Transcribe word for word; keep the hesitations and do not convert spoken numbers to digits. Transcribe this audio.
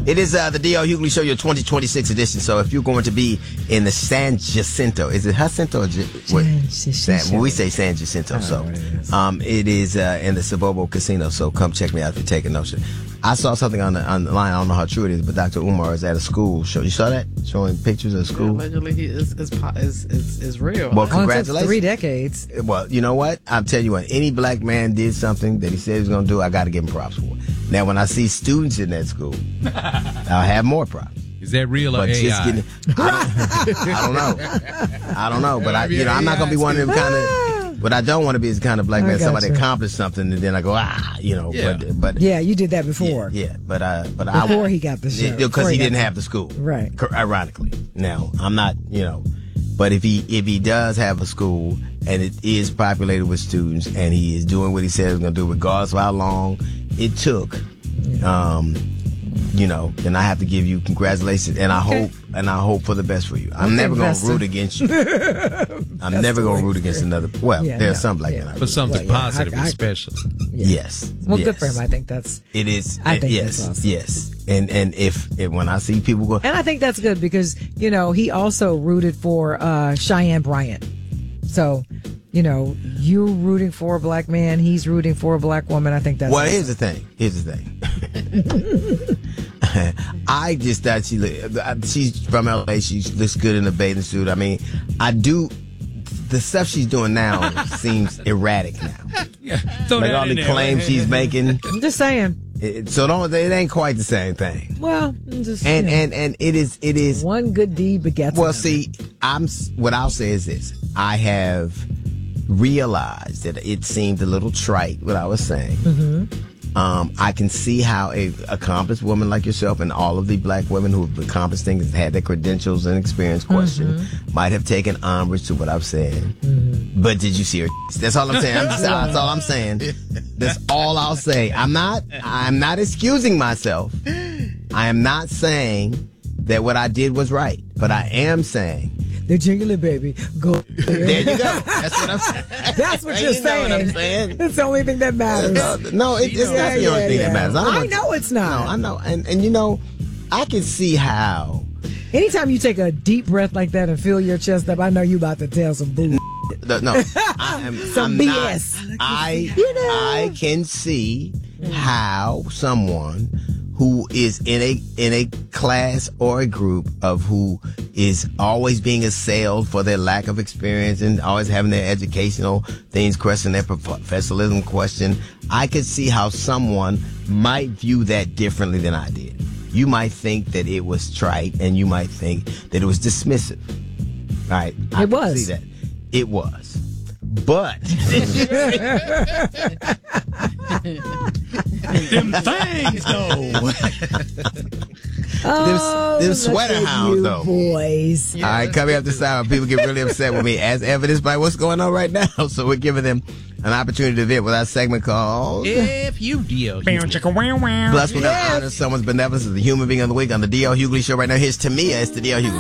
It is uh, the D L. Hughley Show, your twenty twenty-six edition. So if you're going to be in the San Jacinto, is it Jacinto or J- what? San, well, we say San Jacinto. So it um, it is uh, in the Sabobo Casino. So come check me out if you're taking notion. I saw something on the, on the line. I don't know how true it is, but Doctor Umar is at a school show. You saw that? Showing pictures of school? Yeah, allegedly, he is, is, is, is, is real. Well, congratulations. Well, three decades. Well, you know what? I'll tell you what. Any black man did something that he said he was going to do, I got to give him props for. Now, when I see students in that school, I'll have more props. Is that real or but A I? Just getting, I, don't, I don't know. I don't know. But I, you know, I'm not going to be one of them kind of. What I don't want to be is the kind of black man somebody accomplished something and then I go ah you know yeah. but but yeah you did that before yeah, yeah but uh but before I, he got the show because he, he didn't the, have the school right ironically. Now I'm not you know but if he if he does have a school and it is populated with students and he is doing what he said he was going to do regardless of how long it took yeah. um you know, then I have to give you congratulations, and I okay. hope, and I hope for the best for you. I'm okay, never going to root against you. I'm never going to root against another. Well, yeah, there's no, some like yeah. that. But something well, positive yeah, I, I, and special. Yeah. Yes. Well, yes. good for him. I think that's. It is. I think yes. that's awesome. Yes. And and if, if when I see people go, and I think that's good because you know he also rooted for uh, Cheyenne Bryant, so. You know, you're rooting for a black man. He's rooting for a black woman. I think that's. Well, awesome. here's the thing. Here's the thing. I just thought she looked. She's from L A. She looks good in a bathing suit. I mean, I do. The stuff she's doing now seems erratic now. Yeah, like all the claims she's making. I'm just saying. It, so don't. It ain't quite the same thing. Well, just and you know, and and it is. It is one good deed begets. Well, another. see, I'm. What I'll say is this: I have realized that it seemed a little trite what I was saying. Mm-hmm. Um, I can see how a accomplished woman like yourself and all of the black women who have accomplished things, had their credentials and experience questioned, mm-hmm. might have taken umbrage to what I've said. Mm-hmm. But did you see her? That's all I'm saying. I'm just, that's all I'm saying. That's all I'll say. I'm not. I'm not excusing myself. I am not saying that what I did was right, but I am saying. The jingling baby, go. There you go. That's what I'm saying. That's what you're you saying. Know what I'm saying. It's the only thing that matters. No, no it, it's not yeah, the only yeah, thing yeah. that matters. I, don't I want know to, it's not. No, I know. And, and you know, I can see how. Anytime you take a deep breath like that and fill your chest up, I know you about to tell some bull. No, no I am, some I'm B S. Not, I, you know. I can see how someone who is in a in a class or a group of who is always being assailed for their lack of experience and always having their educational things questioned, their professionalism questioned. I could see how someone might view that differently than I did. You might think that it was trite, and you might think that it was dismissive. All right, I it was. See that it was, but. Them things, though. Oh, them, them sweater hounds, you though. Boys. All right, coming up this time, people get really upset with me, as evidenced by what's going on right now. So we're giving them an opportunity to vent with our segment called If You D L. Plus, we're going to honor someone's benevolence as the human being of the week on the D L. Hughley Show right now. Here's Tamia. It's the D L. Hughley.